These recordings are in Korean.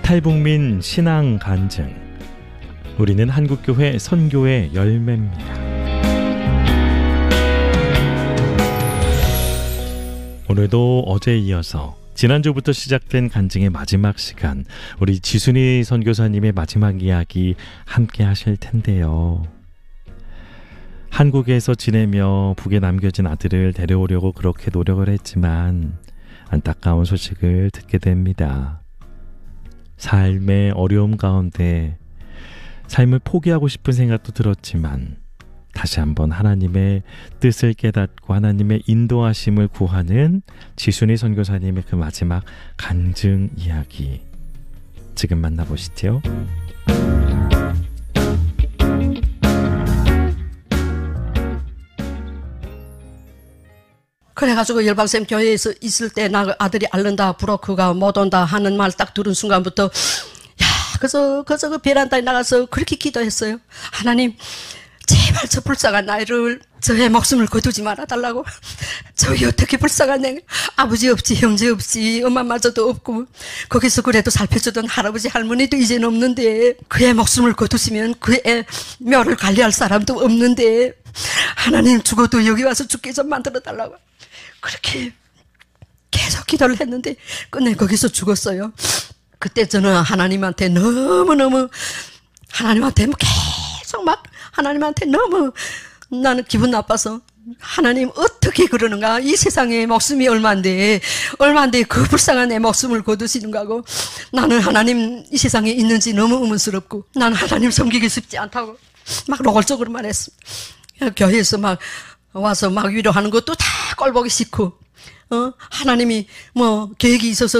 탈북민 신앙 간증. 우리는 한국교회 선교의 열매입니다. 오늘도 어제에 이어서 지난주부터 시작된 간증의 마지막 시간, 우리 지순이 선교사님의 마지막 이야기 함께 하실 텐데요. 한국에서 지내며 북에 남겨진 아들을 데려오려고 그렇게 노력을 했지만 안타까운 소식을 듣게 됩니다. 삶의 어려움 가운데 삶을 포기하고 싶은 생각도 들었지만 다시 한번 하나님의 뜻을 깨닫고 하나님의 인도하심을 구하는 지순이 선교사님의 그 마지막 간증 이야기, 지금 만나보시죠. 그래가지고 열방쌤 교회에서 있을 때 나 아들이 앓는다, 브로크가 못 온다 하는 말 딱 들은 순간부터 그저 그 베란다에 나가서 그렇게 기도했어요. 하나님, 제발 저 불쌍한 아이를, 저의 목숨을 거두지 말아달라고. 저희 어떻게 불쌍한 애, 아버지 없지, 형제 없지, 엄마마저도 없고, 거기서 그래도 살펴주던 할아버지 할머니도 이제는 없는데, 그의 목숨을 거두시면 그의 묘를 관리할 사람도 없는데, 하나님, 죽어도 여기 와서 죽게 좀 만들어달라고. 그렇게 계속 기도를 했는데 끝내 거기서 죽었어요. 그때 저는 하나님한테 너무너무, 하나님한테 계속 막 하나님한테 너무 나는 기분 나빠서, 하나님 어떻게 그러는가, 이 세상에 목숨이 얼만데 그 불쌍한 내 목숨을 거두시는가 하고, 나는 하나님 이 세상에 있는지 너무 의문스럽고 나는 하나님 섬기기 쉽지 않다고 막 노골적으로 말했습니다. 교회에서 막 와서 막 위로하는 것도 다 꼴보기 싫고, 하나님이 뭐 계획이 있어서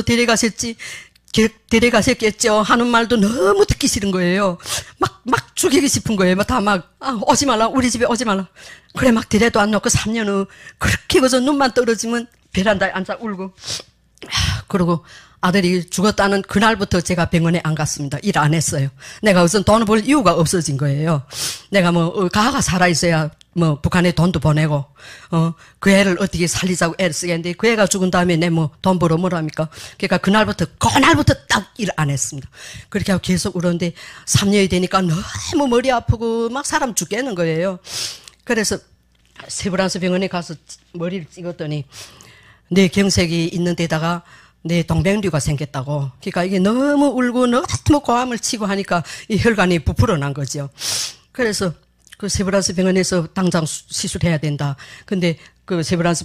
데려가셨겠죠 하는 말도 너무 듣기 싫은 거예요. 막 죽이기 싶은 거예요. 오지 말라, 우리 집에 오지 말라. 그래 막 데려도 안 놓고 3년 후 그렇게 그저 눈만 떨어지면 베란다에 앉아 울고. 그러고 아들이 죽었다는 그날부터 제가 병원에 안 갔습니다. 일 안 했어요. 내가 우선 돈을 벌 이유가 없어진 거예요. 내가 가가 살아있어야 북한에 돈도 보내고, 그 애를 어떻게 살리자고 애를 쓰겠는데, 그 애가 죽은 다음에 내 돈 벌어 뭐랍니까? 그러니까 그날부터 딱 일 안 했습니다. 그렇게 하고 계속 울었는데, 3년이 되니까 너무 머리 아프고, 막 사람 죽겠는 거예요. 그래서 세브란스 병원에 가서 머리를 찍었더니, 내 경색이 있는 데다가 내 동백류가 생겼다고. 그러니까 이게 너무 울고 너무 고함을 치고 하니까 이 혈관이 부풀어 난 거죠. 그래서 그 세브란스 병원에서 당장 시술해야 된다. 근데 그 세브란스